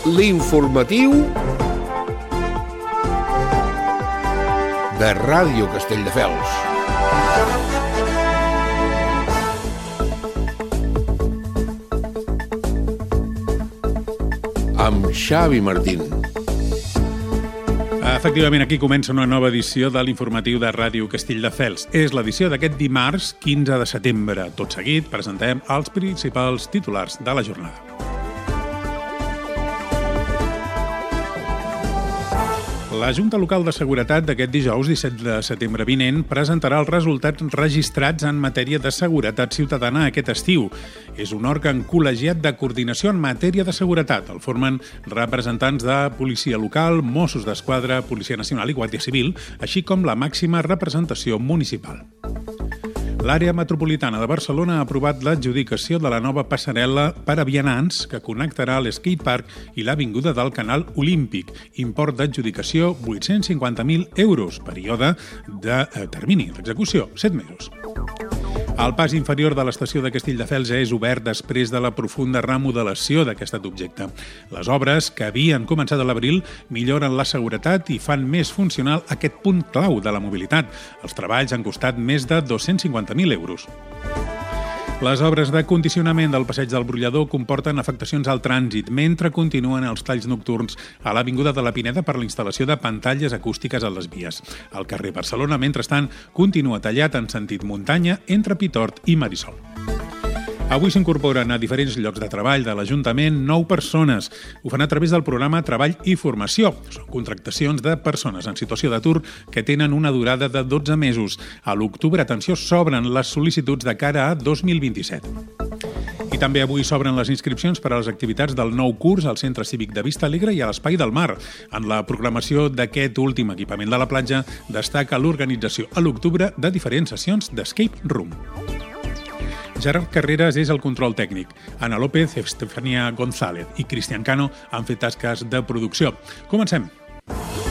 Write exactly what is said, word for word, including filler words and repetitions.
l'informatiu de Ràdio Castelldefels. Amb Xavi Martín. Efectivament, aquí comença una nova edició de l'informatiu de Ràdio Castelldefels. És l'edició d'aquest dimarts, quinze de setembre. Tot seguit presentem els principals titulars de la jornada. La Junta Local de Seguretat d'aquest dijous, disset de setembre vinent, presentarà els resultats registrats en matèria de seguretat ciutadana aquest estiu. És un òrgan col·legiat de coordinació en matèria de seguretat. El formen representants de policia local, Mossos d'Esquadra, Policia Nacional i Guàrdia Civil, així com la màxima representació municipal. L'àrea metropolitana de Barcelona ha aprovat l'adjudicació de la nova passarel·la per a vianants que connectarà l'skatepark i l'avinguda del Canal Olímpic. Import d'adjudicació vuit-cents cinquanta mil euros, període de termini d'execució, set mesos. El pas inferior de l'estació de Castelldefels és obert després de la profunda remodelació d'aquest objecte. Les obres, que havien començat a l'abril, milloren la seguretat i fan més funcional aquest punt clau de la mobilitat. Els treballs han costat més de dos-cents cinquanta mil euros. Les obres de condicionament del passeig del Brollador comporten afectacions al trànsit, mentre continuen els talls nocturns a l'Avinguda de la Pineda per la instal·lació de pantalles acústiques a les vies. El carrer Barcelona, mentrestant, continua tallat en sentit muntanya entre Pitort i Marisol. Avui s'incorporen a diferents llocs de treball de l'Ajuntament nou persones. Ho fan a través del programa Treball i Formació. Són contractacions de persones en situació d'atur que tenen una durada de dotze mesos. A l'octubre, atenció, s'obren les sol·licituds de cara a dos mil vint-i-set. I també avui s'obren les inscripcions per a les activitats del nou curs al Centre Cívic de Vista Alegre i a l'Espai del Mar. En la programació d'aquest últim equipament de la platja destaca l'organització a l'octubre de diferents sessions d'escape room. Gerard Carreras és el control tècnic. Ana López, Estefania González i Cristian Cano han fet tasques de producció. Comencem.